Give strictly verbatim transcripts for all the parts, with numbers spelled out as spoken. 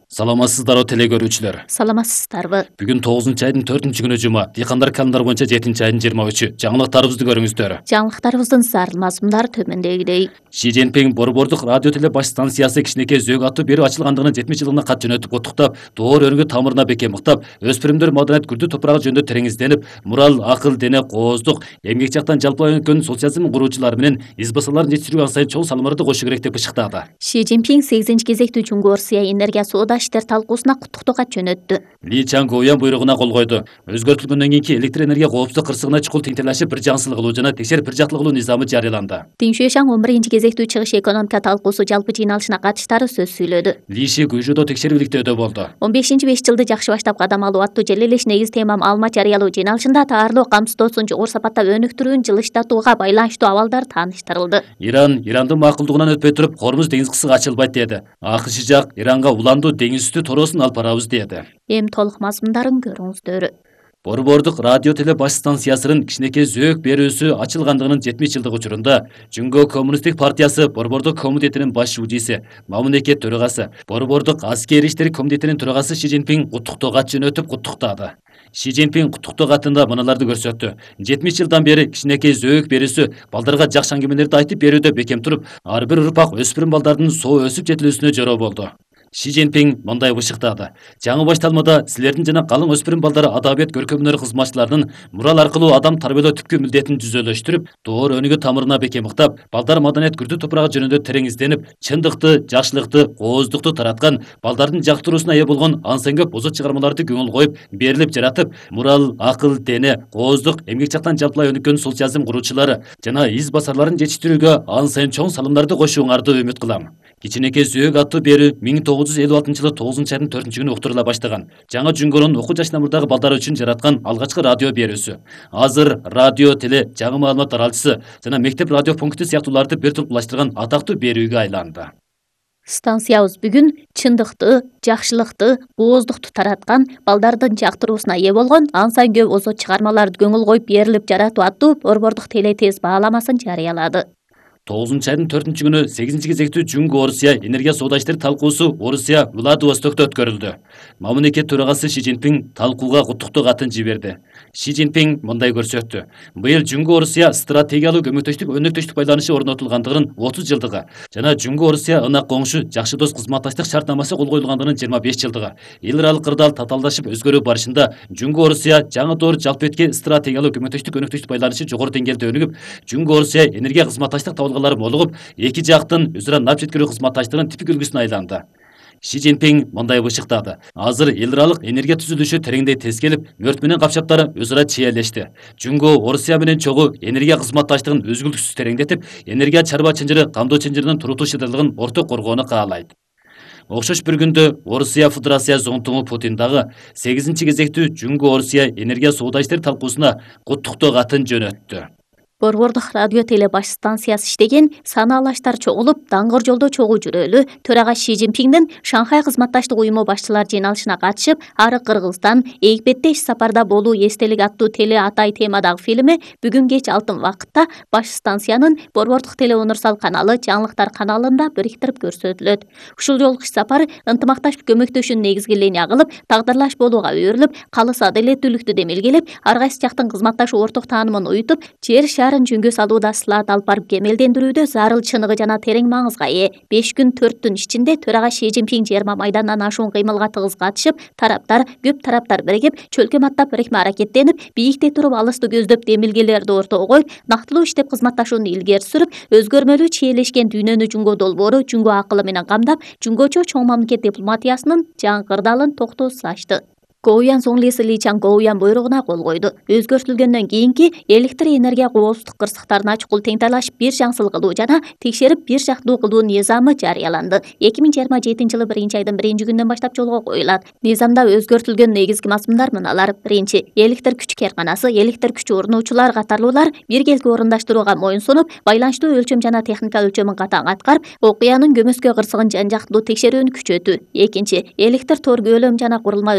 Саламатсыздарбы теле көрүүчүлөр. Саламатсыздарбы. Бүгүн тогузунчу айдын төртүнчү күнү жума. Дыйкандар календар боюнча жетинчи айдын жыйырма үчү. Жаңылыктарыбызды көрүңүздөр. Жаңылыктарыбыздын зарыл мазмундары төмөндөгүдөй. Ши Цзиньпин Борбордук радио теле баш станциясы кичинекей зөөг аттуу берүү ачылгандыгынын жетимиш жылына кат жөнөтүп куттуктап, доор өрүнгө тамырына бекем мыктап, өспүрүмдөр маданият күрдү топурагы жөнүндө тереңизденип, мурал, акыл, дене, кооздук, эмгек жактан жалпылай өнүккөн социализм куруучулары менен из басарларын жетиштирүүгө ансайын чоң салымдарды кошуу керек деп ышыктады. Ши Цзиньпин сегизинчи кезектүү Жуңгу Орусия энергия соода иштер талкуусуна куттуктоо кат жөнөттү. Ли Чангоуян буйругуна кол койду. Өзгөртүлгөндөн кийинки электр энергия коопсуздук кырсыгына чукул теңтелешип бир жансыл кылуу жана текшерип бир жактылуу низамы жарыяланды. Дин Шуэшаң он биринчи кезектүү чыгыш экономика талкуусу жалпы жыйналышына катыштары сөз сүйлөдү. Ли Ши Гуйжудо текшеримдиктөөдө болду. он бешинчи беш жылды жакшы баштап кадам алуу аттуу жел элеш негиз тема маалымат жарыялоо жыйналышында таарлуу камсыздоосун жогору сапатта өнүктүрүүнүн жылыштатууга байланыштуу абалдар тааныштырылды. Иран Ирандын макулдугунан өтпөй туруп Хормуз деңиз кысыгы ачылбайт деди. АКШ жак Иранга уландуу деңиз үстү тороосун алып барабыз деди. Эми толук мазмундарын көрүңүздөр. Борбордук радио теле баш станциясынын кичинекей зөөк берүүсү ачылгандыгынын жетимиш жылдык учурунда Жуңго Коммунисттик партиясы Борбордук комитетинин баш шуудиси, мамлекет төрагасы, Борбордук аскери иштер комитетинин төрагасы Ши Цзиньпин куттуктоо кат жөнөтүп куттуктады. Ши Цзиньпин куттуктоо катында мыналарды көрсөттү. жетимиш жылдан бери кичинекей зөөк берүүсү балдарга жакшы аңгемелерди айтып берүүдө бекем туруп, ар бир урпак өспүрүм балдардын соо өсүп жетилүүсүнө жороо болду. Ши Цзиньпин мындай бышыктады. Жаңы башталмада силердин жана калың өспүрүм балдары адабият көркөмүнөр кызматчыларынын мурал аркылуу адам тарбиялоо түпкү милдетин жүзөлөштүрүп, доор өнүгүү тамырына бекем мыктап, балдар маданият күрдү топурагы жөнүндө тереңизденип, чындыкты, жакшылыкты, кооздукту тараткан, балдардын жактыруусуна ээ болгон ансен көп озот чыгармаларды көңүл коюп, берилип жаратып, мурал, акыл, дене, кооздук, эмгек жактан жалпылай өнүккөн социализм куруучулары жана из басарларын жетиштирүүгө ансайын чоң салымдарды кошууңарды үмүт кылам. Кичинекей зөөк аттуу берүү миң тогуз жүз элүү алтынчы жылы тогузунчу айдын төртүнчү күнү уктурула баштаган. Жаңы Жуңгонун окуу жаш намырдагы балдары үчүн жараткан алгачкы радио берүүсү. Азыр радио, теле, жаңы маалымат таралчысы жана мектеп радио пункти сыяктууларды бир толкулаштырган атактуу берүүгө айланды. Станциябыз бүгүн чындыкты, жакшылыкты, кооздукту тараткан, балдардын жактыруусуна ээ болгон ансайын көп озот чыгармаларды көңүл коюп берилип жаратуу аттуу Борбордук теле тез бааламасын жарыялады. тогузунчу айдын төртүнчү күнү сегизинчи кезектүү Жуңгу Орусия энергия соода иштер талкуусу Орусия Владивостокто өткөрүлдү. Мамлекет төрагасы Ши Цзиньпин талкууга куттуктоо катын жиберди. Ши Цзиньпин мындай көрсөттү. Быйыл Жуңгу Орусия стратегиялуу көмөктөштүк өнөктөштүк байланышы орнотулгандыгынын отуз жылдыгы жана Жуңгу Орусия ынак коңшу жакшы дос кызматташтык шартнамасы кол коюлгандыгынын жыйырма беш жылдыгы. Эл аралык кырдаал татаалдашып өзгөрүү барышында Жуңгу Орусия жаңы доор жалпы стратегиялуу көмөктөштүк өнөктөштүк байланышы жогору деңгээлде өнүгүп, Жуңгу Орусия энергия кызматташтык молугуп, эки жактын өзара нап жеткирүү кызматташтыгынын типик үлгүсүнө айланды. Ши Цзиньпин мындай бышыктады. Азыр эл аралык энергия түзүлүшү тереңдей тез келип, мөрт менен капчаптары өзара чиелешти. Жуңгу Орусия менен чогуу энергия кызматташтыгын үзгүлтүксүз тереңдетип, энергия чарба чынжыры, камдоо чынжырынын турутуу шыдырлыгын орток коргоону каалайт. Окшош бир күндө Орусия Федерация зонтугу Путин дагы сегизинчи кезектүү Жуңгу Орусия энергия соода иштер талкуусуна куттуктоо катын жөнөттү. Борбордук радио теле баш станциясы иштеген санаалаштар чогулуп, даңгыр жолдо чогуу жүрөлү, төрага Ши Цзиньпиндин Шанхай кызматташтык уюму башчылар жыйналышына катышып, ары Кыргызстан, Эгипетте иш сапарда болуу эстелик аттуу теле атай темадагы фильми бүгүн кеч алтын вакытта баш станциянын Борбордук теле универсал каналы Жаңылыктар каналында бириктирип көрсөтүлөт. Ушул жолку иш сапар ынтымакташ көмөктөшүүнүн негизги линия кылып, тагдырлаш болууга өөрүлүп, калыс адилеттүүлүктү демилгелеп, ар кайсы жактын кызматташуу орток таанымын уютуп, жер шарын жөнгө салууда сылаат алып барып кемелдендирүүдө зарыл чыныгы жана терең маңызга ээ. беш күн төрт түн ичинде төрага Ши Цзиньпин жыйырма майдандан ашуун кыймылга тыгыз катышып, тараптар көп тараптар биригип, чөлкөм аттап бирикме аракеттенип, бийикте туруп алысты көздөп демилгелерди ортого коюп, нактылуу иштеп кызматташууну илгери сүрүп, өзгөрмөлүү чиелешкен дүйнөнү Жуңго долбоору, Жуңго акылы менен камдап, Жуңгочо чоң мамлекет дипломатиясынын жаңы кырдаалын токтоосуз ачты. Гоуян Соңлиси Ли Чангоуян буйругуна кол койду. Өзгөртүлгөндөн кийинки электр энергия коопсуздук кырсыктарына чукул теңталаш бир жаңсыл кылуу жана текшерип бир жактуу кылуу низамы жарыяланды. эки миң жыйырма жетинчи жылы биринчи айдын биринчи күнүнөн баштап жолго коюлат. Низамда өзгөртүлгөн негизги мазмундар мыналар. Биринчи, электр күч кээрканасы, электр күчү урнуучулар катарлуулар биргелки орундаштырууга моюн сунуп, байланыштуу өлчөм жана техника өлчөмүн катаң аткарып, окуянын көмөскө кырсыгын жан жактуу текшерүүнү күчөтүү. Экинчи, электр тор көлөм жана курулма өзгөрүүсү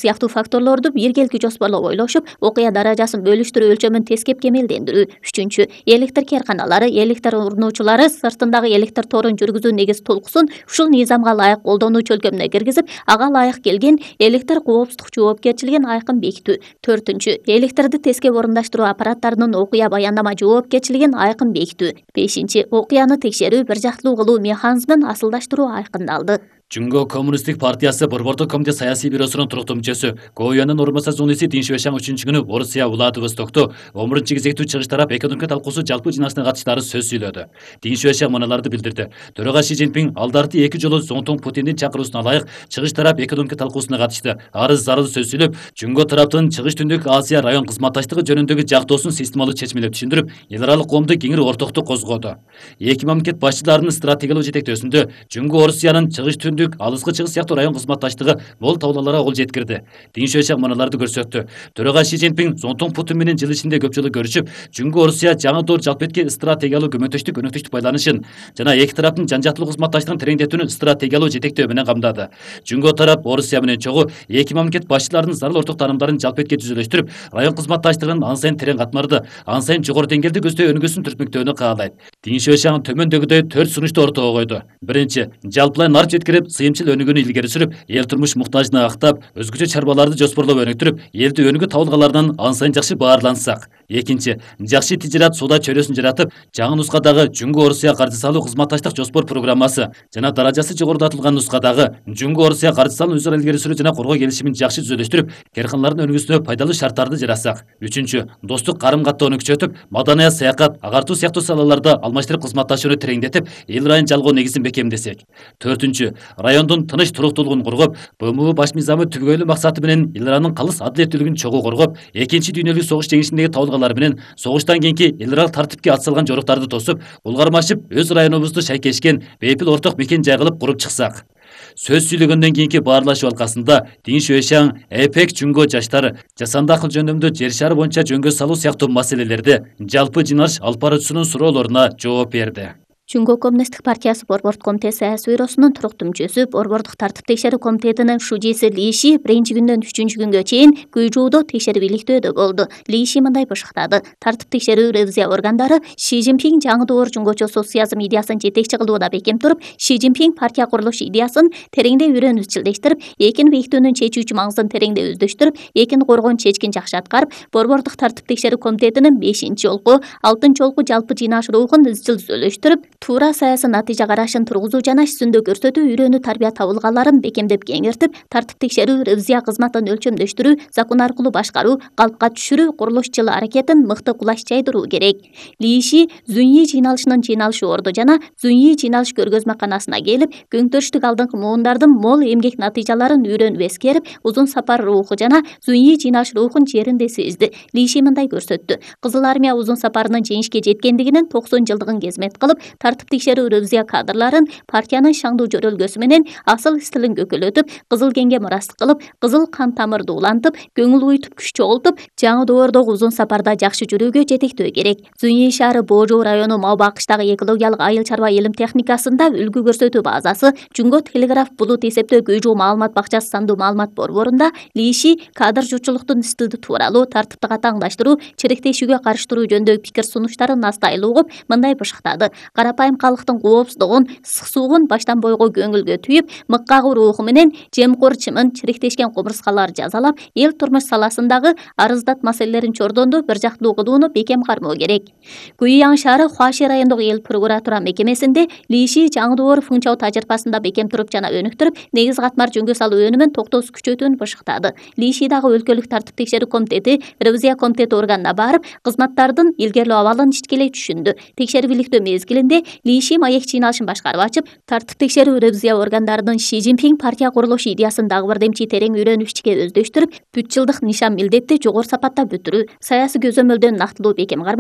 сыяктуу факторлорду биргеликти жоспорлоп ойлошуп, окуя даражасын бөлүштүрүү өлчөмүн тескеп кемелдендирүү. Үчүнчү, электр керканалары, электр урнуучулары сыртындагы электр торун жүргүзүү негиз толкусун ушул низамга ылайык колдонуучу өлкөмүнө киргизип, ага ылайык келген электр коопсуздук жоопкерчилигин айкын бекитүү. Төртүнчү, электрди тескеп орундаштыруу аппараттарынын окуя баяндама жоопкерчилигин айкын бекитүү. Бешинчи, окуяны текшерүү, бир жактылуу кылуу механизмин асылдаштыруу айкындалды. Жунго Коммунисттик партиясы Борбордук комитет саясий бюросунун туруктуу мүчөсү, Гоуянын орунбасар журналисти Дин Шуэшаң үчүнчү күнү Орусия Владивостокто он биринчи кезектүү чыгыш тарап экономика талкуусу жалпы жыйналышына катыштары сөз сүйлөдү. Дин Шуэшаң мыналарды билдирди. Төрага Ши Цзиньпин алдарты эки жолу Зоңтоң Путиндин чакыруусуна ылайык чыгыш тарап экономика талкуусуна катышты. Арыз зарыл сөз сүйлөп, Жунго тараптын Чыгыш Түндүк Азия район кызматташтыгы жөнүндөгү жактоосун системалуу чечмелеп түшүндүрүп, эл аралык коомду кеңири ортокту козгоду. Эки мамлекет башчыларынын стратегиялык жетектөөсүндө Жунго Орусиянын Чыгыш Түндүк, Алыскы Чыгыш сыяктуу район кызматташтыгы мол таулаларга кол жеткирди. Дин Шуэшаң мыналарды көрсөттү. Төрага Ши Цзиньпин Зоңтоң Путин менен жыл ичинде көп жолу көрүшүп, Жунго Орусия жаңы доор жалпетке стратегиялуу көмөктөштүк өнөктүштүк байланышын жана эки тараптын жан-жактылуу кызматташтыгын тереңдетүүнү стратегиялуу жетектөө менен камдады. Жунго тарап Орусия менен чогуу эки мамлекет башчыларынын зарыл орток таанымдарын жалпетке түзүлүштүрүп, район кызматташтыгынын ан сайын терең катмарды, ан сайын жогору деңгээлде көздөй өнүгүүсүн түртмөктөөнү каалайт. Дин Шуэшаң төмөндөгүдөй төрт сунушту ортого койду. Биринчи, жалпылай нар жеткирип, сыйымчыл өнүгүүнү илгери сүрүп, эл турмуш муктажын актап, өзгөчө чарбаларды жоспорлоп өнүктүрүп, элди өнүгүү табылгаларынан ан сайын жакшы баарлансак. Экинчи, жакшы тижират соода чөйрөсүн жаратып, жаңы нускадагы Жунго Орусия каржы салуу кызматташтык жоспор программасы жана даражасы жогорулатылган нускадагы Жунго Орусия каржы салуу өзара илгери сүрүү жана коргоо келишимин жакшы түзөлүштүрүп, керканалардын өнүгүүсүнө пайдалуу шарттарды жаратсак. Үчүнчү, достук карым-каттоону күчөтүп, маданият, саякат, агартуу сыяктуу салаларда алмаштырып кызматташууну тереңдетип, эл ырайын жалгоо негизин бекемдесек. Төртүнчү, райондун тыныч туруктуулугун коргоп, Б М У баш мыйзамы түбөгөйлүү максаты менен эл аранын калыс адилеттүүлүгүн чогуу коргоп, экинчи дүйнөлүк согуш жеңишиндеги табылгалар менен согуштан кийинки эл аралык тартипке ат салган жоруктарды тосуп, улгармашып, өз районубузду шайкешкен, бейпил орток мекен жай кылып куруп чыксак. Сөз сүйлөгөндөн кийинки баарлашуу алкасында Дин Шуэшаң эпек Жунго жаштары жасанды акыл жөндөмдү жер шары боюнча жөнгө салуу сыяктуу маселелерди жалпы жыйналыш алып баруучусунун суроолоруна жооп берди. Жунго Коммунисттик партиясы Борбордук комитет саясий бюросунун туруктуу мүчөсү, Борбордук тартип текшерүү комитетинин шужиси Ли Ши биринчи күндөн үчүнчү күнгө чейин Гуйжуудо текшерип иликтөөдө болду. Ли Ши мындай бышыктады. Тартип текшерүү ревизия органдары Ши Цзиньпин жаңы доор жунгочо социализм идеясын жетекчи кылууда бекем туруп, Ши Цзиньпин партия курулуш идеясын тереңдей үйрөнүп изчилдештирип, экин бекитүүнүн чечүүчү маңызын тереңдей өздөштүрүп, экин коргоон чечкин жакшы аткарып, Борбордук тартип текшерүү комитетинин бешинчи жолку, алтынчы жолку жалпы жыйнаш рухун изчил түзөлүштүрүп, туура саясий натыйжа карашын тургузуу жана жүзүндө көрсөтүү үйрөнүү тарбия табылгаларын бекемдеп кеңиртип, тартип текшерүү ревизия кызматын өлчөмдөштүрүү, закон аркылуу башкаруу, калпка түшүрүү, курулуш жылы аракетин мыкты кулаш жайдыруу керек. Ли Ши Зуньи жыйналышынын жыйналышы орду жана Зуньи жыйналыш көргөзмөканасына келип, көңтөрүштүк алдыңкы муундардын мол эмгек натыйжаларын үйрөнүп эскерип, узун сапар руху жана Зуньи жыйналыш рухун жеринде сезди. Ли Ши мындай көрсөттү. Кызыл армия узун сапарынын жеңишке жеткендигинин токсон жылдыгын кезмет кылып, тартип текшерүү ревизия кадрларын партиянын шаңдуу жөрөлгөсү менен асыл стилин көкөлөтүп, кызыл кеңге мурастык кылып, кызыл кан тамырды улантып, көңүл уютуп, күч чогултуп, жаңы доордогу узун сапарда жакшы жүрүүгө жетектөө керек. Зуньи шаары Боожоо району Маба акычтагы экологиялык айыл чарба илим техникасында үлгү көрсөтүү базасы, Жунго телеграф булут эсептөө Гуйжуу маалымат бакчасы сандуу маалымат борборунда Ли Ши кадр журтчулуктун стилди тууралуу, тартипти катаңдаштыруу, чиректешүүгө карыштыруу жөнүндөгү пикир сунуштарын настайлуу угуп, мындай бышыктады. Карапайым калктын коопсуздугун, ысык суугун баштан бойго көңүлгө түйүп, мыккагуу руху менен жемкор чымын, чиректешкен кумурскалар жазалап, эл турмуш саласындагы арыздат маселелерин чордонду бир жактылуу кылууну бекем кармоо керек. Гуйяң шаары Хуаши райондук эл прокуратура мекемесинде Ли Ши жаңы доор функчоо тажрыйбасында бекем туруп жана өнүктүрүп, негиз катмар жөнгө салуу өнүмүн токтоосуз күчөтүүнү бышыктады. Ли Ши дагы өлкөлүк тартип текшерүү комитети, ревизия комитети органына барып, кызматтардын илгерлөө абалын ичкелей түшүндү. Текшерип иликтөө мезгилинде Ли Ши маек жыйналышын башкарып ачып, тартип текшерүү ревизия органдарынын Ши Цзиньпин партия курулуш идеясын дагы бир демчи терең үйрөнүп ичке өздөштүрүп, бүт жылдык нишан милдетти жогору сапатта бүтүрүү, саясий көзөмөлдөн нактылуу бекем кармап,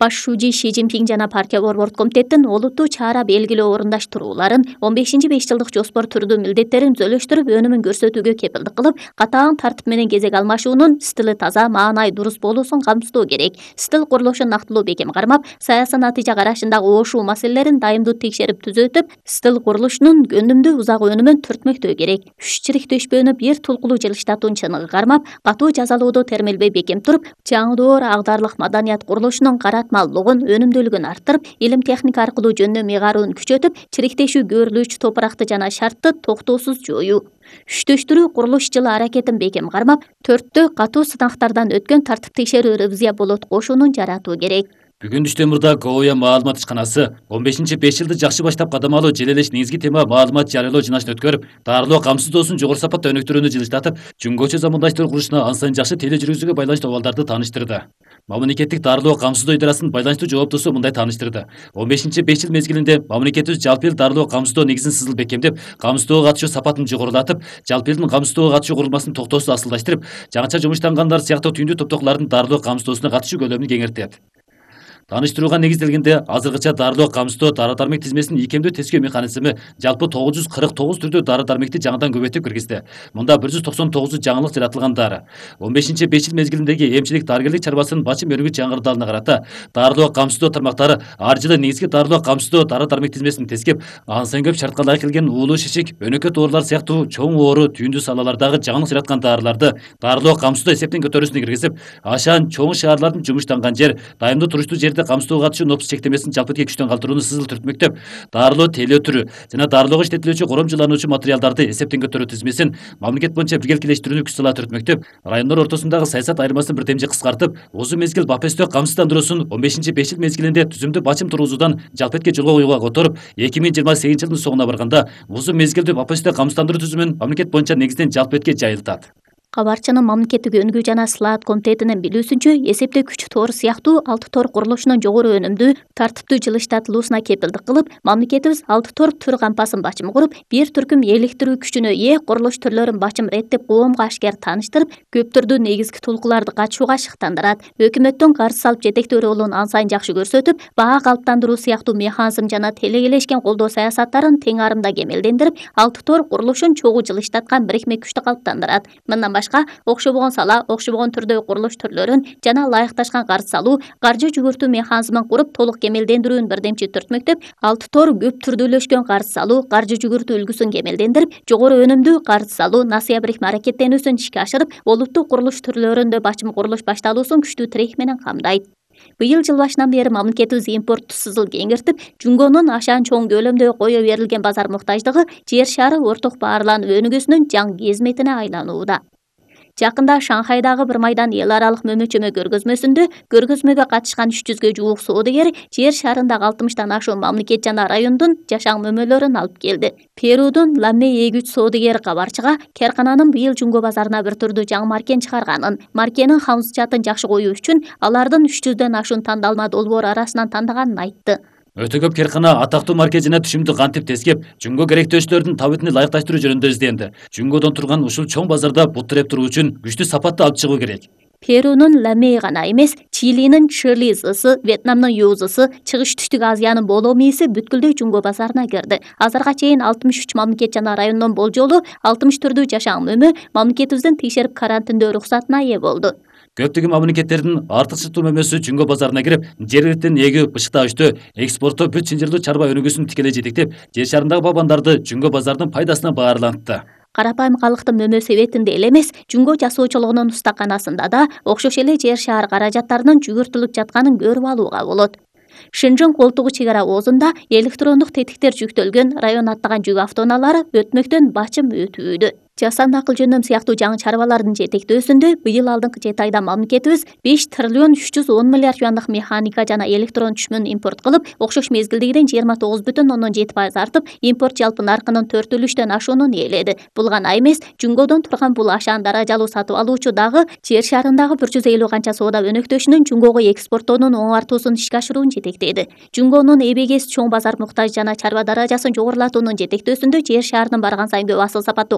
Баш шужи Ши Цзиньпин жана партия борбордук комитеттин олуттуу чара белгилөө орундаштырууларын он бешинчи беш жылдык жоспор түрдүү милдеттерин түзөлүштүрүп өнүмүн көрсөтүүгө кепилдик кылып, катаң тартип менен кезек алмашуунун стили таза, маанай дурус болуусун камсыздоо керек. Стил курулушун нактылуу бекем кармап, саясий натыйжа карашындагы оошуу маселелерин дайымдуу текшерип түзөтүп, стил курулушунун көндүмдүү узак өнүмүн түртмөктөө керек. Үч чирик төшпөөнү бир тулкулуу жылыштатуун чыныгы кармап, катуу жазалоодо термелбей бекем туруп, жаңдоор агдарлык маданият курулушунун каратмалуулугун, өнүмдүүлүгүн арттырып, илим техника аркылуу жөндөм ыйгаруун күчөтүп, чириктешүү көрүлүүчү топуракты жана шартты токтоосуз жоюу. Үчтөштүрүү курулуш жылы аракетин бекем кармап, төрттө катуу сынактардан өткөн тартип текшерүү ревизия болот кошуунун жаратуу керек. Бүгүн Түштөмүрдө Гоуя маалымат ишканасы он бешинчи беш жылды жакшы баштап кадам алуу желелеш негизги тема маалымат жарыялоо жыйналышын өткөрүп, дарылоо камсыздоосун жогору сапатта өнүктүрүүнү жылыштатып, жөнгөчө замандаштыруу курулушуна ан сайын жакшы теле жүргүзүүгө байланыштуу абалдарды тааныштырды. Мамлекеттик дарылоо камсыздоо идарасынын байланыштуу жооптусу мындай тааныштырды. он бешинчи беш жыл мезгилинде мамлекетибиз жалпы эл дарылоо камсыздоо негизин сызыл бекемдеп, камсыздоого катышуу сапатын жогорулатып, жалпы элдин камсыздоого катышуу курулмасын токтоосуз асылдаштырып, жаңыча жумуштангандар сыяктуу түйүндүү топтогулардын дарылоо камсыздоосуна катышуу көлөмүн кеңейтет. Тааныштырууга негизделгенде азыркыча дарылоо камсыздоо дары дармек тизмесинин ийкемдүү тескөө механизми жалпы тогуз жүз кырк тогуз түрдүү дары дармекти жаңыдан көбөйтүп киргизди. Мында бир жүз токсон тогузу жаңылык жаратылган дары. он бешинчи беш жыл мезгилиндеги эмчилик дарыгерлик чарбасынын бачым өнүгүү жаңыртууларына карата дарылоо камсыздоо тармактары ар жылы негизги дарылоо камсыздоо дары дармек тизмесин тескеп, ан сайын көп шартка ылайык келген уулуу шишик, өнөкөт оорулар сыяктуу чоң оору түйүндүү салалардагы жаңылык жараткан дарыларды дарылоо камсыздоо эсептин көтөрүүсүнө киргизип, ашан чоң шаарлардын жумуштанган жер, дайымдуу туруштуу жерде камсыздоого катышуу нопус чектемесин жалпы этке күчтөн калтырууну сызыл түртмөктөп, дарылоо телөө түрү жана дарылоого иштетилүүчү коромчулануучу материалдарды эсептен көтөрүү тизмесин мамлекет боюнча биргеликелештирүүнү күч сала түртмөктөп, райондор ортосундагы саясат айырмасын бир темжек кыскартып, узун мезгил бапестөө камсыздандыруусун он бешинчи беш жыл мезгилинде түзүмдүү бачым тургузуудан жалпы этке жолго коюуга которуп, эки миң жыйырма сегизинчи жылдын соңуна барганда узун мезгилдүү бапестөө камсыздандыруу түзүмүн мамлекет боюнча негизден жалпы этке жайылтат. Кабарчынын мамлекеттик өнүгүү жана слаат комитетинин билүүсүнчө, эсептөө күч тор сыяктуу алты тор курулушунун жогору өнүмдүү, тартиптүү жылыштатылуусуна кепилдик кылып, мамлекетибиз алты тор түр кампасын бачым куруп, бир түркүм эликтирүү күчүнө ээ курулуш түрлөрүн бачым реттеп коомго ашкер тааныштырып, көп түрдүү негизги толкуларды катышууга шыктандырат. Өкмөттүн каршы салып жетектөө ролун ан сайын жакшы көрсөтүп, баа калыптандыруу сыяктуу механизм жана телегелешкен колдоо саясаттарын тең арымда кемелдендирип, алты тор курулушун чогуу жылыштаткан бирикме күчтү калыптандырат. Мындан башка окшобогон сала, окшобогон түрдөгү курулуш түрлөрүн жана ылайыкташкан каржы салуу, каржы жүгүртүү механизмин куруп толук кемелдендирүүнү бирдемчи түртмөктөп, алты тор көп түрдүүлөшкөн каржы салуу, каржы жүгүртүү үлгүсүн кемелдендирип, жогору өнүмдүү каржы салуу, насыя бирикме аракеттенүүсүн ишке ашырып, олуттук курулуш түрлөрүндө бачым курулуш башталуусун күчтүү тирек менен камдайт. Быйыл жыл башынан бери мамлекетибиз импортту сызыл кеңиртип, Жүнгөнүн ашан чоң көлөмдө кое берилген базар муктаждыгы жер шары орток баарланып өнүгүүсүнүн жаңы кезметине айланууда. Жакында Шанхайдагы бир майдан эл аралык мөмөчөмө көргөзмөсүндө көргөзмөгө катышкан үч жүзгө жуук соодагер жер шарындагы алтымыштан ашуун мамлекет жана райондун жашаң мөмөлөрүн алып келди. Перудун Ламме эгүүч соодагери кабарчыга Керкананын быйыл Жүнгө базарына бир түрдүү жаңы маркен чыгарганын, маркенин хамсычатын жакшы коюу үчүн алардын үч жүздөн ашуун тандалма долбоор арасынан тандаганын айтты. Өтө көп Керкана атактуу марке жана түшүмдү кантип тескеп, Жүнгө керектөөчүлөрдүн табитini ылайыкташтыруу жөнүндө изденди. Жүнгөдөн турган ушул чоң базарда бут тиреп туруу үчүн күчтүү сапатты алып чыгуу керек. Перунун Ламме гана эмес, Чилинин Чырлизысы, Вьетнамдын Юзысы, Чыгыш Түштүк Азиянын Боломиси бүткүлдөй Жүнгө базарына кирди. Азырга чейин алтымыш үч мамлекет жана райондон болжолу алтымыш түрдүү жашаң мөмө мамлекетибиздин текшерип карантиндөө уруксатына ээ болду. Көптөгөн мамлекеттердин артыкчылыктуу мөмөсү Жүнгө базарына кирип, жергиликтен эгүү, бышыктаа өчтө, экспортто бүт чынжырлуу чарба өнүгүүсүн тикелей жетектеп, жер шарындагы бабандарды Жүнгө базардын пайдасына баарлантты. Карапайым калктын мөмө себетинде эле эмес, Жүнгө жасоочулугунун устаканасында да окшош эле жер шаар каражаттарынын жүгүртүлүп жатканын көрүп алууга болот. Шынжың колтугу чегара оозунда электрондук тетиктер жүктөлгөн район аттаган жүк автоунаалары өтмөктөн бачым өтүүдө. Жасанды акыл жөндөм сыяктуу жаңы чарбалардын жетектөөсүндө быйыл алдыңкы жети айда мамлекетибиз беш триллион үч жүз он миллиард юандык механика жана электрон түшмөн импорт кылып, окшош мезгилдегиден жыйырма тогуз бүтүн ондон жети пайыз артып, импорт жалпы наркынын төртүлүштөн ашуунун ээледи. Бул гана эмес, Жүнгөдөн турган бул ашаан даражалуу сатып алуучу дагы жер шарындагы бир жүз элүү канча соода өнөктөшүнүн Жүнгөгө экспорттоонун оңартуусун ишке ашырууну жетектейди. Жүнгөнүн эбегес чоң базар муктаж жана чарба даражасын жогорулатуунун жетектөөсүндө жер шаарынын барган сайын көп асыл сапаттуу каражаттар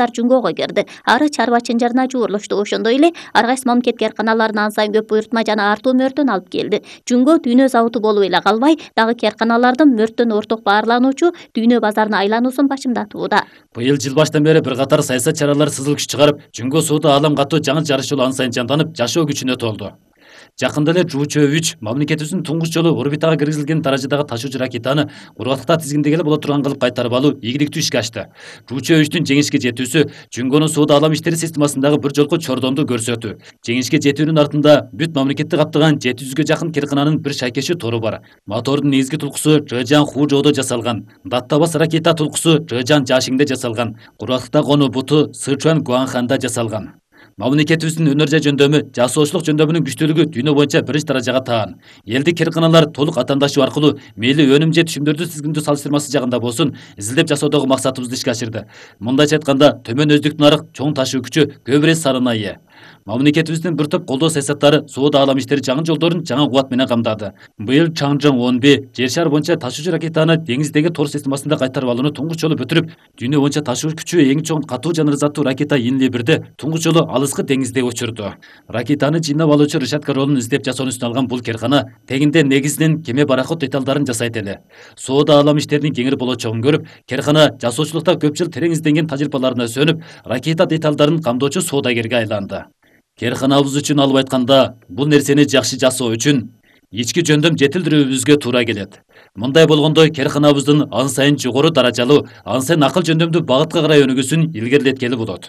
каражаттар Жүнгөгө кирди. Ары чарба чынжарына жуурулушту. Ошондой эле ар кайсы мамлекет кээрканаларына ан сайын көп буйрутма жана артуу мөрдөн алып келди. Жүнгө дүйнө заводу болуп эле калбай, дагы кээрканалардын мөрттөн орток баарлануучу дүйнө базарына айлануусун башымдатууда. Быйыл жыл баштан бери бир катар саясат чаралары сызыл күч чыгарып, Жүнгө сууда алам катуу жаңы жарыш жолу ан сайын жанданып, жашоо күчүнө толду. Жакында эле Жуучу үч мамлекетибиздин туңгуч жолу орбитага киргизилген даражадагы ташуучу ракетаны кургактыкта тизгиндегеле боло турган кылып кайтарып алуу ийгиликтүү ишке ашты. Жуучу үчтүн жеңишке жетүүсү Жүнгөнүн сууда алам иштери системасындагы бир жолку чордонду көрсөтүү. Жеңишке жетүүнүн артында бүт мамлекетти каптаган жети жүзгө жакын киркананын бир шайкеши тору бар. Мотордун негизги тулкусу Жэжан Хужоодо жасалган. Даттабас ракета тулкусу Жэжан Жашиңде жасалган. Кургактыкта конуу буту Сычуан Гуанханда жасалган. Мамлекетибиздин өнөр жай жөндөмү, жасоочулук жөндөмүнүн күчтүүлүгү дүйнө боюнча биринчи даражага таан. Элдик кирканалар толук атаандашуу аркылуу мейли өнүм же түшүмдөрдү тизгиндөө салыштырмасы жагында болсун, изилдеп жасоодогу максатыбызды ишке ашырды. Мындайча айтканда, төмөн өздүктүү нарык чоң ташуу күчү көп эре санына ээ. Мамлекетибиздин бир топ колдоо саясаттары сууда алам иштери жаңы жолдорун жаңы кубат менен камдады. Быйыл Чаңжың он бир жер шар боюнча ташуучу ракетаны деңиздеги тор системасында кайтарып алууну туңгуч жолу бүтүрүп, дүйнө боюнча ташуу күчү эң чоң катуу жана заттуу ракета Инли бирде туңгуч жолу алыскы деңизде учурду. Ракетаны жыйнап алуучу решетка ролун издеп жасоону үстүнө алган бул кээркана тегинде негизинен кеме пароход деталдарын жасайт эле. Сууда алам иштеринин кеңири болочогун көрүп, кээркана жасоочулукта көп жыл терең изденген тажрыйбаларына сөнүп, ракета деталдарын камдоочу соодагерге айланды. Кээрканабыз үчүн алып айтканда, бул нерсени жакшы жасоо үчүн ички жөндөм жетилдирүүбүзгө туура келет. Мындай болгондо кээрканабыздын ан сайын жогору даражалуу, ан сайын акыл жөндөмдүү багытка карай өнүгүүсүн илгерилеткели болот.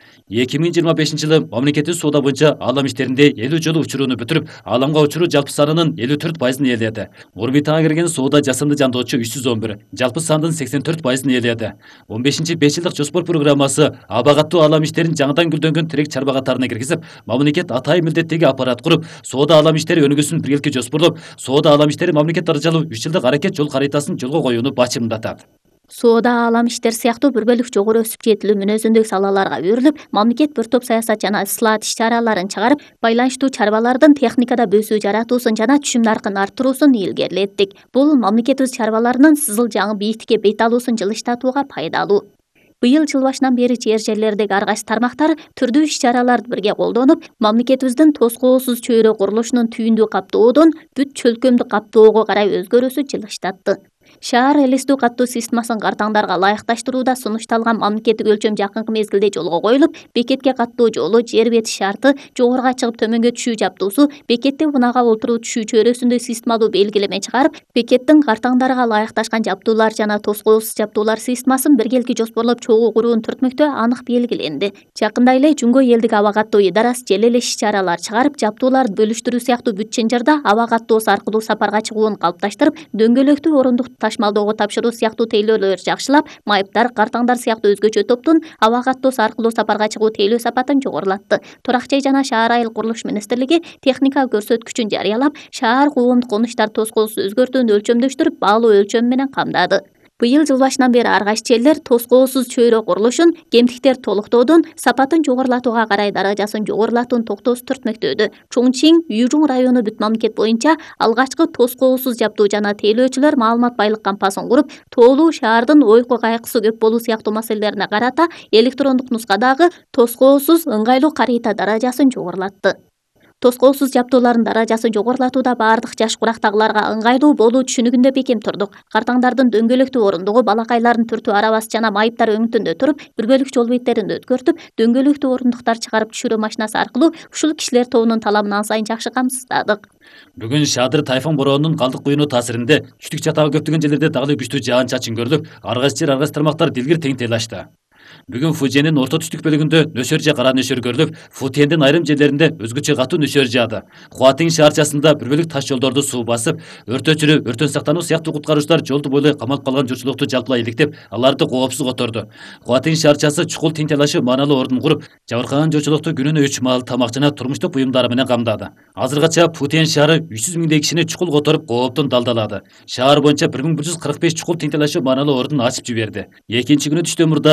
эки миң жыйырма бешинчи жылы мамлекеттик сууда боюнча алам иштеринде элүү жолу учурууну бүтүрүп, аламга учуруу жалпы санынын элүү төрт пайызын ээледи. Орбитага кирген сууда жасанды жандоочу үч жүз он бир, жалпы сандын сексен төрт пайызын ээледи. он бешинчи беш жылдык жоспор программасы аба катуу алам иштерин жаңыдан гүлдөнгөн тирек чарба катарына киргизип, мамлекет атайын милдеттеги аппарат куруп, сууда алам иштери өнүгүүсүн биргеликке жоспорлоп, сууда алам иштери мамлекет даражалуу үч жылдык аракет жол каритасын жолго коюуну башымдатат. Сууда алам иштер сыяктуу бір бөлүк жогору өсүп жетилүү мүнөзүндүк салаларга өрүлүп, мамлекет бір топ саясат жана ислаат иш-чараларын чыгарып, байланыштуу чарбалардын техникада бөсүү жаратуусун жана түшүм наркын арттыруусун илгерилеттик. Бул мамлекетибиз чарбаларынын сызыл жаңы бийиктикке бет алуусун жылыштатууга пайдалуу. Быйыл жыл башынан бери жер жерлердеги ар кайсы тармактар түрдүү иш-чараларды бирге колдонуп, мамлекетибиздин тоскоосуз чөйрө курулушунун түйүндү каптоодон бүт чөлкөмдү каптоого карай өзгөрүүсү жылыштатты. Шаар элестүү каттуу системасын картаңдарга ылайыкташтырууда сунушталган мамлекеттик өлчөм жакынкы мезгилде жолго коюлуп, бекетке каттуу жолу, жер бети шарты, жогоруга чыгып төмөнгө түшүү жаптуусу, бекетте унага олтуруу түшүү чөйрөсүндө системалуу белгилеме чыгарып, бекеттин картаңдарга ылайыкташкан жаптуулар жана тоскоосуз жаптуулар системасын биргеликти жоспорлоп чогуу куруунун түртмөктөө анык белгиленди. Жакында эле Жүнгө элдик аба каттоо идарасы жел эле иш-чаралар чыгарып, жаптууларды бөлүштүрүү сыяктуу бүт чынжырда аба каттоосу аркылуу сапарга чыгуун калыпташтырып, дөңгөлөктүү орундук ташмалдоого тапшыруу сыяктуу тейлөөлөр жакшылап, майыптар, картаңдар сыяктуу өзгөчө топтун аба каттоосу аркылуу сапарга чыгуу тейлөө сапатын жогорулатты. Турак жай жана шаар айыл курулуш министрлиги техника көрсөткүчүн жарыялап, шаар коомдук конуштар тоскоосу өзгөртүүнү өлчөмдөштүрүп, баалуу өлчөм менен камдады. Быйыл жыл башынан бери ар кайсы жерлер тоскоосуз чөйрө курулушун, кемтиктер толуктоодон, сапатын жогорулатууга карай даражасын жогорулатууну токтоосу түртмөктөдү. Чоңчиң, Үйжуң району бүт мамлекет боюнча алгачкы тоскоосуз жаптуу жана тейлөөчүлөр маалымат байлык кампасын куруп, тоолуу шаардын ойку кайкысы көп болуу сыяктуу маселелерине карата электрондук нускадагы тоскоосуз ыңгайлуу карыйта даражасын жогорулатты. Тоскоосуз жаптуулардын даражасы жогорулатууда баардык жаш курактагыларга ыңгайлуу болуу түшүнүгүндө бекем турдук. Картаңдардын дөңгөлөктүү орундугу, балакайлардын түртүү арабасы жана майыптар өңүтүндө туруп, бир бөлүк жол беттерин өткөртүп, дөңгөлөктүү орундуктар чыгарып түшүрүү машинасы аркылуу ушул кишилер тобунун талабын ан сайын жакшы камсыздадык. Бүгүн Шадыр тайфун бороонунун калдык куюну таасиринде түштүк жатагы көптөгөн жерлерде дагы жыштуу жаан чачын көрүлүп, ар кайсы жер, ар кайсы тармактар дилгир тең тейлашты. Бүгүн Фуженин орто түштүк бөлүгүндө нөсөр же кара нөсөр көрүлүп, Футиендин айрым жерлеринде өзгөчө катуу нөсөр жаады. Хуатин шаарчасында бир бөлүк таш жолдорду суу басып, өртөөчүлөр, өрттөн сактануу сыяктуу куткаруучулар жолду бойлой камалып калган журтчулукту жалпылай иликтеп, аларды коопсуз которду. Хуатин шаарчасы чукул тең тейлашуу маанилүү ордун куруп, жабыркаган журтчулукту күнүнө үч маал тамак жана турмуштук буюмдары менен камдады. Азыркыча Футиен шаары үч жүз миңдей кишини чукул которуп, кооптон далдалады. Шаар боюнча бир миң бир жүз кырк беш чукул тең тейлашуу маанилүү ордун ачып жиберди. Экинчи күнү түштөн мурда Нingда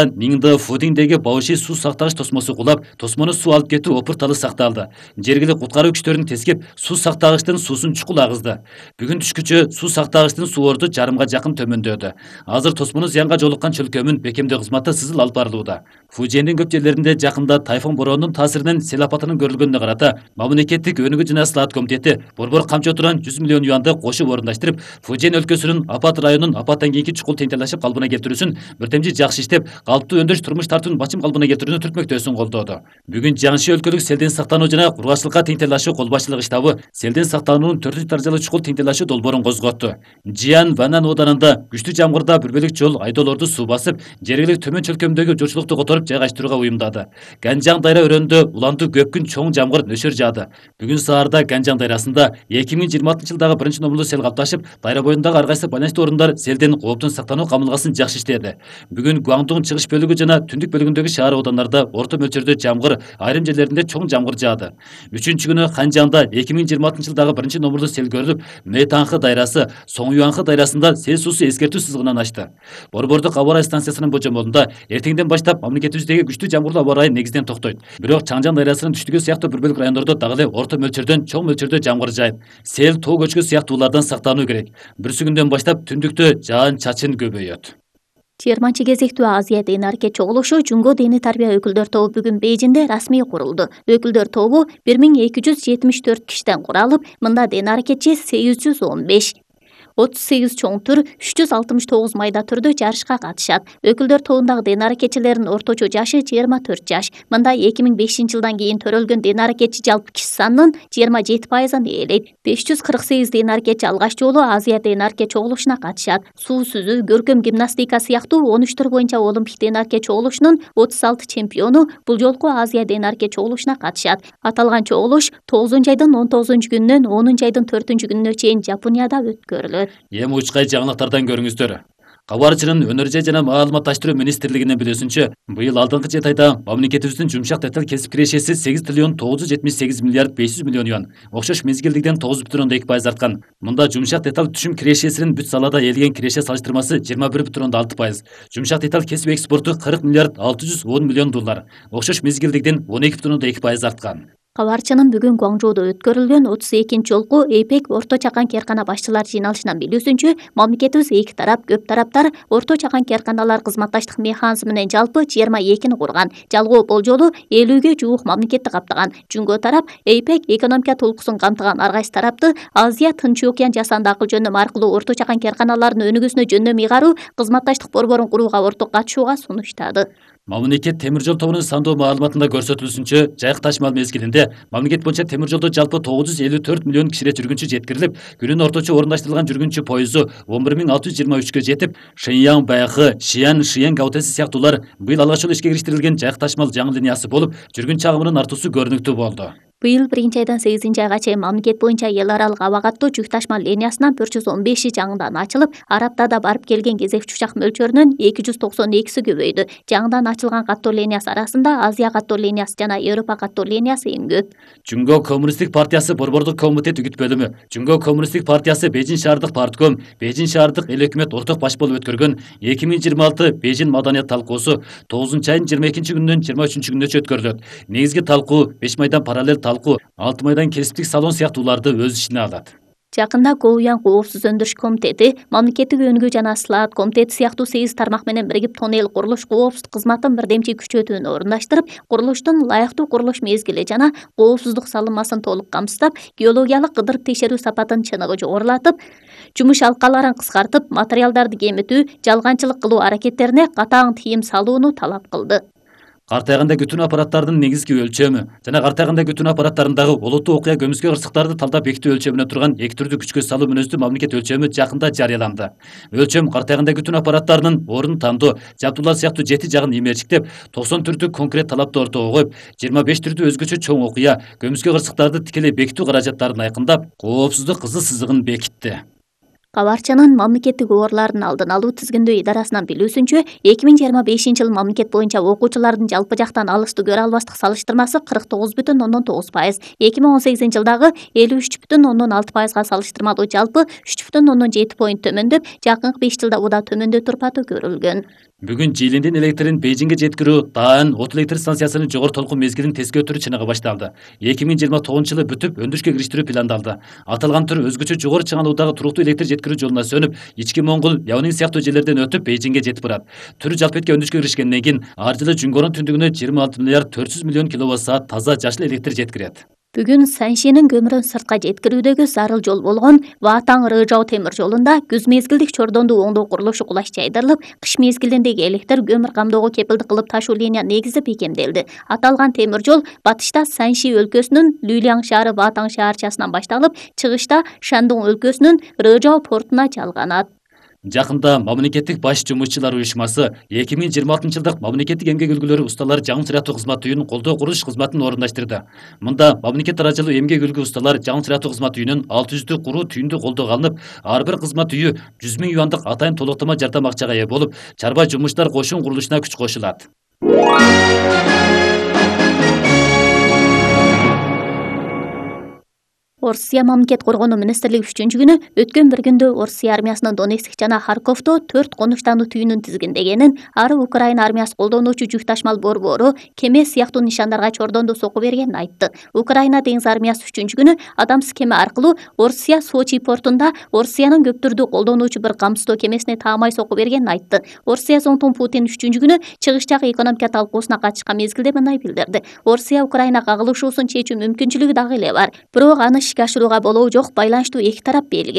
Анда Фудиңдеги Бауши суу сактагыч тосмосу кулап, тосмону суу алып кетүү опурталы сакталды. Жергиликтүү куткаруу күчтөрүн тескеп, суу сактагычтын суусун чукул агызды. Бүгүн түшкүчө суу сактагычтын суу орду жарымга жакын төмөндөдү. Азыр тосмону зыянга жолуккан чөлкөмүн бекемдөө кызматы сызыл алып барылууда. Фужиэндин көп жерлеринде жакында тайфун боронунун таасиринен сел апатынын көрүлгөнүнө карата мамлекеттик өнүгүү жана слаат комитети борбор камчы отурган жүз миллион юанды кошуп орундаштырып, Фужиэн өлкөсүнүн апат районунун апаттан кийинки чукул теңдейлашып калыбына келтирүүсүн бир темжи жакшы иштеп, калыптуу өндүрүш турмуш тартуунун бачым калыбына келтирүүнү түртмөктөөсүн колдоду. Бүгүн Жиаңши өлкөлүк селден сактануу жана кургакчылыкка теңдейлашуу кол башчылык штабы селден сактануунун төртүнчү даражалуу чукул теңдейлашуу долбоорун козготту. Жиан Ванан ооданында күчтүү жамгырда бир бөлүк жол айдоолорду суу басып, жергиликтүү төмөн чөлкөмдөгү журчулукту которуп жайгаштырууга уюмдады. Ганжаң дайра өрөөнүндө улантуу көп күн чоң жамгыр нөшөр жаады. Бүгүн саарда Ганжаң дайрасында эки миң жыйырма алтынчы жылдагы биринчи номурлуу сел капташып, дайра боюндагы ар кайсы байланыштуу орундар селден кооптун сактануу камылгасын жакшы иштеди. Бүгүн Гуаңдун чыгыш бөлүгү жана түндүк бөлүгүндөгү шаар оодандарда орто мөлчөрдө жамгыр, айрым жерлеринде чоң жамгыр жаады. Үчүнчү күнү Ханжаңда эки миң жыйырма алтынчы жылдагы биринчи номурлуу сел көрүлүп, Мэтанхы дайрасы, Соңюанхы дайрасында сел суусу эскертүү сызыгынан ашты. Борбордук аба ырайы станциясынын божомолунда эртеңден баштап мамлекетибиздеги күчтүү жамгырлуу аба ырайы негизден токтойт. Бирок Чаңжаң дайрасынын түштүгү сыяктуу бир бөлүк райондордо дагы эле орто мөлчөрдөн чоң мөлчөрдө жамгыр жайып, сел, тоо көчкү сыяктуулардан сактануу керек. Бүрсү күндөн баштап түндүктө жаан чачын көбөйөт. жыйырманчы кезектүү Азия дени аракет чогулушу Жунго дини тарбия өкүлдөр тобу бүгүн Бейжиңде расмий курулду. Өкүлдөр тобу бир миң эки жүз жетимиш төрт кишиден куралып, мында дени аракетчи сегиз жүз он беш, отуз сегиз чоң түр, үч жүз алтымыш тогуз майда түрдө жарышка катышат. Өкүлдөр тобундагы дени аракетчилердин орточо жашы жыйырма төрт жаш. Мында эки миң бешинчи жылдан кийин төрөлгөн дени аракетчи жалпы киши санынын жыйырма жети пайызын ээлейт. беш жүз кырк сегиз дени аракетчи алгач жолу Азия дени аракет чогулушуна катышат. Суу сүзүү, көркөм гимнастика сыяктуу он үч түр боюнча олимпик дени аракет чогулушунун отуз алты чемпиону бул жолку Азия дени аракет чогулушуна катышат. Аталган чогулуш тогузунчу айдын он тогузунчу күнүнөн онунчу айдын төртүнчү күнүнө чейин Жапонияда өткөрүлөт. Эми учкай жаңылыктардан көрүңүздөр. Кабарчынын өнөр жай жана маалыматташтыруу министрлигинин билүүсүнчө, быйыл алдыңкы жети айда мамлекетибиздин жумшак деталь кесип кирешеси сегиз триллион тогуз жүз жетимиш сегиз миллиард беш жүз миллион юан, окшош мезгилдигиден тогуз бүтүн ондон эки пайыз арткан. Мында жумшак деталь түшүм кирешесинин бүт салада ээлеген киреше салыштырмасы жыйырма бир бүтүн ондон алты пайыз. Жумшак деталь кесип экспорту кырк миллиард алты жүз он миллион доллар, окшош мезгилдигиден он эки бүтүн ондон эки пайыз арткан. Кабарчынын бүгүн Гуаңжоодо өткөрүлгөн отуз экинчи жолку эйпек орто чакан кээркана башчылар жыйналышынан билүүсүнчө, мамлекетибиз эки тарап, көп тараптар орто чакан кээрканалар кызматташтык механизминен жалпы жыйырма экини курган. Жалгоо болжолу элүүгө жуук мамлекетти каптаган. Жунго тарап эйпек экономика толкусун камтыган ар кайсы тарапты Азия Тынч океан жасанды акыл жөнөмү аркылуу орто чакан кээрканалардын өнүгүүсүнө жөндөм ыйгаруу кызматташтык борборун курууга орток катышууга сунуштады. Мамлекет темир жол тобунун сандоо маалыматында көрсөтүлүшүнчө, жайык ташмал мезгилинде мамлекет боюнча темир жолдо жалпы тогуз жүз элүү төрт миллион кишире жүргүнчү жеткирилип, күнүнө орточо орундаштырылган жүргүнчү пойузу он бир миң алты жүз жыйырма үчкө жетип, Шэньян Байхы, Шиян Шиян Гаутеси сыяктуулар быйыл алгач жолу ишке кириштирилген жайык ташмал жаңы линиясы болуп, жүргүнчү агымынын артуусу көрүнүктүү болду. Быйыл биринчи айдан сегизинчи айга чейин мамлекет боюнча эл аралык аба каттоо жүк ташма линиясынан төрт жүз он беши жаңыдан ачылып, ар аптада барып келген кезекчи учак мөлчөрүнөн эки жүз токсон экиси көбөйдү. Жаңыдан ачылган каттоо линиясы арасында Азия каттоо линиясы жана Европа каттоо линиясы эң көп. Жунго Коммунисттик партиясы борбордук комитет үгүт бөлүмү, Жунго Коммунисттик партиясы Бейжиң шаардык партком, Бейжиң шаардык эл өкмөт орток баш болуп өткөргөн эки миң жыйырма алты Бейжиң маданият талкуусу тогузунчу айдын жыйырма экинчи күнүнөн жыйырма үчүнчү күнүнө өткөрүлөт. Негизги талкуу беш майдан параллель талкуу, алты майдан кесиптик салон сыяктууларды өз ичине алат. Жакында Гоуян коопсуз өндүрүш комитети, мамлекеттик өнүгүү жана слаат комитети сыяктуу сегиз тармак менен биригип тоннель курулуш коопсуздук кызматын бирдемчи күчөтүүнү орундаштырып, курулуштун лайыктуу курулуш мезгили жана коопсуздук салынмасын толук камсыздап, геологиялык кыдырып текшерүү сапатын чыныгы жогорулатып, жумуш алкаларын кыскартып, материалдарды кемитүү, жалганчылык кылуу аракеттерине катаң тыйым салууну талап кылды. Картайганда күтүүнү аппараттарынын негизги өлчөмү жана картайганда күтүүнү аппараттарындагы олуттуу окуя көмүскө кырсыктарды талдап бекитүү өлчөмүнө турган эки түрдүү күчкө салуу мүнөздүү мамлекет өлчөмү жакында жарыяланды. Өлчөм картайганда күтүүнү аппараттарынын орун тандоо, жабдуулар сыяктуу жети жагын имерчиктеп, токсон түрдүү конкрет талапты ортого коюп, жыйырма беш түрдүү өзгөчө чоң окуя көмүскө кырсыктарды тикелей бекитүү каражаттарын айкындап, коопсуздук кызыл сызыгын бекитти. Кабарчынын мамлекеттик оорулардын алдын алуу тизгиндөө идарасынан билүүсүнчө, эки миң жыйырма бешинчи жыл мамлекет боюнча окуучулардын жалпы жактан алысты көрө албастык салыштырмасы кырк тогуз бүтүн ондон тогуз пайыз, эки миң он сегизинчи жылдагы элүү үч бүтүн ондон алты пайызга салыштырмалуу жалпы үч бүтүн ондон жети поинт төмөндөп, жакынкы беш жылда уда төмөндөтүү турпаты көрүлгөн. Бүгүн Жиилиндин электрин Бейжиңге жеткирүү Даан от электр станциясынын жогору толкун мезгилин тескей өтүрүү чыныгы башталды. эки миң жыйырма тогузунчу жылы бүтүп өндүрүшкө кириштирүү пландалды. Аталган түр өзгөчө жогору чыңалуудагы туруктуу электр жеткирүү жолуна сөнүп, Ички Моңгол, Явнин сыяктуу жерлерден өтүп Бейжиңге жетип барат. Түр жалпетке өндүрүшкө киришкенден кийин ар жылы Жүнгөрүн түндүгүнө жыйырма алты миллиард төрт жүз миллион киловатт саат таза жашыл электр жеткирет. Бүгүн Саншинин көмүрүн сыртка жеткирүүдөгү зарыл жол болгон Ватаң Рыжау темир жолунда күз мезгилдик чордонду оңдоо курулушу кулаш жайдырылып, кыш мезгилиндеги электр көмүр камдоого кепилдик кылып ташуу линия негизи бекемделди. Аталган темир жол батышта Санши өлкөсүнүн Люляң шаары Ватаң шаарчасынан башталып, чыгышта Шандун өлкөсүнүн Рыжау портуна жалганат. Жакында Мамлекеттик баш жумушчулар уюшмасы эки миң жыйырма алтынчы жылдык мамлекеттик эмгек үлгүлөрү усталар жаңы сыяктуу кызмат үйүнүн колдоо курулуш кызматын орундаштырды. Мында мамлекет даражалуу эмгек үлгү усталар жаңы сыяктуу кызмат үйүнүн алты жүздү куруу түйүндү колдоого алынып, ар бир кызмат үйү жүз миң юандык атайын толуктама жардам акчага ээ болуп, чарба жумуштар кошун курулушуна күч кошулат. Орусия мамлекет коргонуу министрлиги үчүнчү күнү өткөн бир күндө Орусия армиясынын Донецк жана Харьковдо төрт конуштандуу түйүнүн тизгиндегенин, ары Украина армиясы колдонуучу жүк ташмал борбору кеме сыяктуу нишандарга чордонду соку бергенин айтты. Украина деңиз армиясы үчүнчү күнү Адамс кеме аркылуу Орусия Сочи портунда Орусиянын көктөрдү колдонуучу бир камсыздоо кемесине таамай соку бергенин айтты. Орусия соңтун Путин үчүнчү күнү чыгыш жагы экономика талкуусуна катышкан мезгилде мындай билдирди. Орусия Украина кагылышуусун чечүү мүмкүнчүлүгү дагы эле бар. Бирок аны ишке ашырууга болоо жок, байланыштуу эки тарап белгилүү.